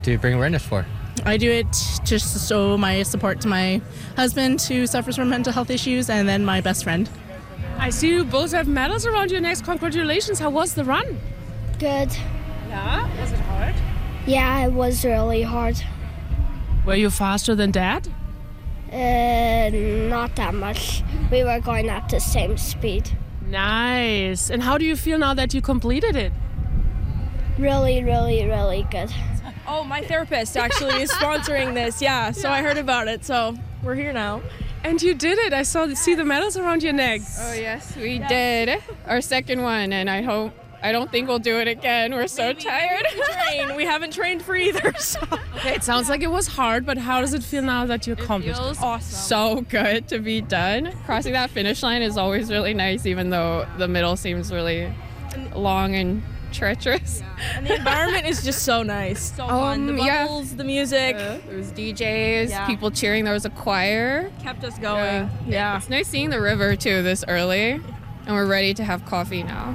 Do you bring awareness for? I do it just to show my support to my husband who suffers from mental health issues, and then my best friend. I see you both have medals around your necks. Congratulations. How was the run? Good. Yeah? Was it hard? Yeah, it was really hard. Were you faster than Dad? Not that much. We were going at the same speed. Nice. And how do you feel now that you completed it? Really, really, really good. Oh, my therapist actually is sponsoring this. Yeah, so I heard about it. So we're here now. And you did it. I see the medals around your neck. Oh, yes, we did. Our second one, and I don't think we'll do it again. We're so tired. We haven't trained for either. So. Okay, it sounds like it was hard, but how does it feel now that you accomplished it? Feels Awesome. so good to be done. Crossing that finish line is always really nice, even though the middle seems really long and treacherous. And the environment is just so nice. So fun. The yeah. bubbles, the music. There was DJs, Yeah. people cheering. There was a choir. Kept us going. Yeah. It's nice seeing the river, too, this early. And we're ready to have coffee now.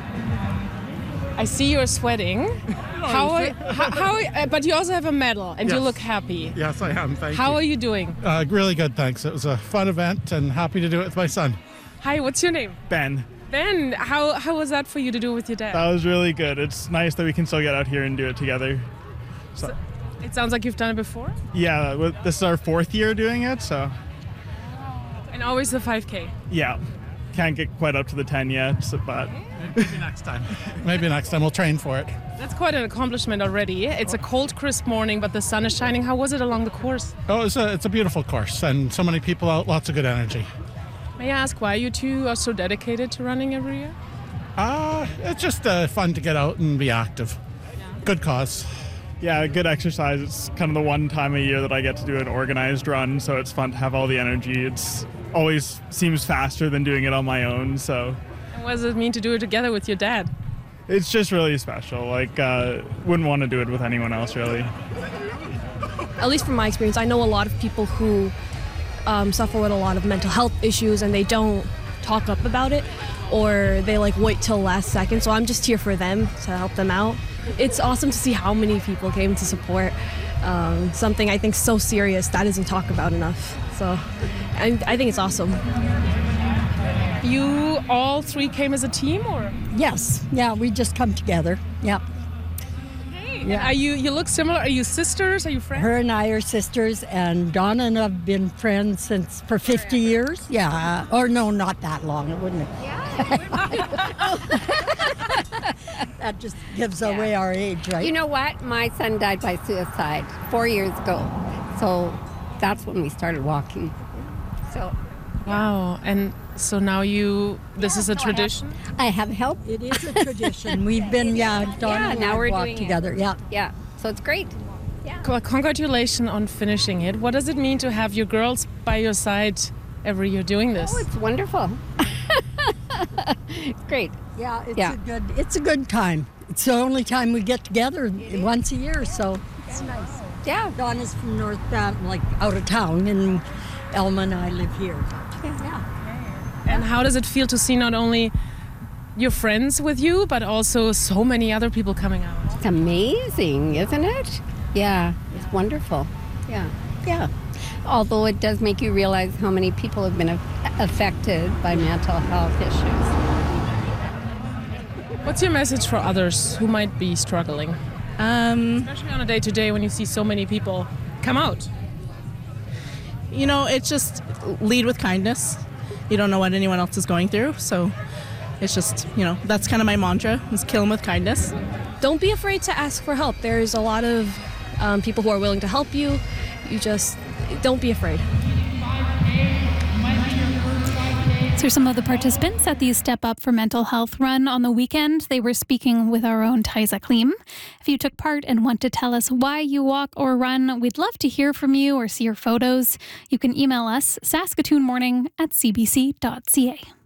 I see you're sweating. But you also have a medal, and you Yes. look happy. Yes, I am. Thank How you. are you doing? Really good, thanks. It was a fun event and happy to do it with my son. Hi, what's your name? Ben, Ben. How was that for you to do with your dad? that was really good. It's nice that we can still get out here and do it together. So, It sounds like you've done it before. yeah, this is our 4th year doing it, so And always the 5K. yeah. Can't get quite up to the 10 yet, but Maybe next time. Maybe next time we'll train for it. That's quite an accomplishment already. It's a cold, crisp morning, but the sun is shining. How was it along the course? Oh, it's a beautiful course and so many people out, lots of good energy. May I ask why you two are so dedicated to running every year? It's just fun to get out and be active. Good cause. yeah, good exercise. It's kind of the one time a year that I get to do an organized run, so it's fun to have all the energy. It's always seems faster than doing it on my own, so And what does it mean to do it together with your dad? it's just really special. Like, wouldn't want to do it with anyone else, really. At least from my experience, I know a lot of people who suffer with a lot of mental health issues and they don't talk up about it, or they wait till last second. So I'm just here for them to help them out. It's awesome to see how many people came to support something I think so serious that isn't talked about enough. So I think it's awesome. You all three came as a team, or? Yes, yeah, we just come together. Yep. Yeah. Are you look similar? Are you sisters? Are you friends? Her and I are sisters, and Donna and I have been friends for 50 years. Yeah, or no, not that long, wouldn't it? That just gives away our age, right? You know what? My son died by suicide 4 years ago. So that's when we started walking. So Wow. And so now this is a tradition? I have help. It is a tradition. We've been, Donna and now I we're walk doing it. together. Yeah. Yeah. So it's great. Well, congratulations on finishing it. What does it mean to have your girls by your side every year doing this? Oh, it's wonderful. It's great. Yeah, Yeah. it's a good time. It's the only time we get together once a year, so it's nice. Yeah. Donna's from North out of town, and Elma and I live here. Yeah. And how does it feel to see not only your friends with you, but also so many other people coming out? It's amazing, isn't it? Yeah. It's wonderful. Yeah. Yeah. Although it does make you realize how many people have been affected by mental health issues. What's your message for others who might be struggling? Especially on a day-to-day when you see so many people come out. It's just lead with kindness. You don't know what anyone else is going through, so it's just, that's kind of my mantra, is kill them with kindness. Don't be afraid to ask for help. There's a lot of people who are willing to help you. You just don't be afraid. These are some of the participants at the Step Up for Mental Health run on the weekend. They were speaking with our own Tyza Kleem. If you took part and want to tell us why you walk or run, we'd love to hear from you or see your photos. You can email us saskatoonmorning@cbc.ca.